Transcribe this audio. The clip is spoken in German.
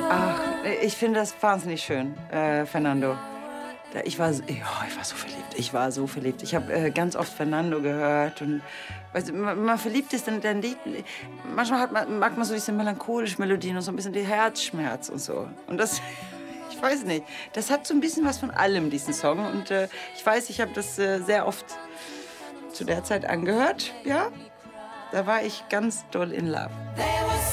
Ach, ich finde das wahnsinnig schön, Fernando. Ich war so verliebt. Ich war so verliebt. Ich habe ganz oft Fernando gehört und weißt du, man verliebt ist, dann liebt. Manchmal mag man so diese melancholischen Melodien und so ein bisschen die Herzschmerz und so. Und das, ich weiß nicht, das hat so ein bisschen was von allem, diesen Song. Und ich weiß, ich habe das sehr oft zu der Zeit angehört. Ja, da war ich ganz doll in love.